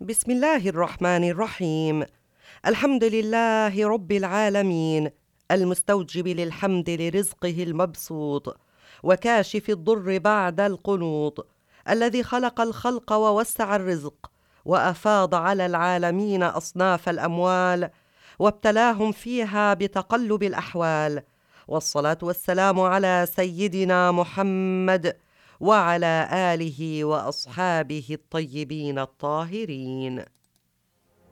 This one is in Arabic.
بسم الله الرحمن الرحيم. الحمد لله رب العالمين، المستوجب للحمد لرزقه المبسوط، وكاشف الضر بعد القنوط، الذي خلق الخلق ووسع الرزق، وأفاض على العالمين أصناف الأموال، وابتلاهم فيها بتقلب الأحوال. والصلاة والسلام على سيدنا محمد وعلى آله وأصحابه الطيبين الطاهرين.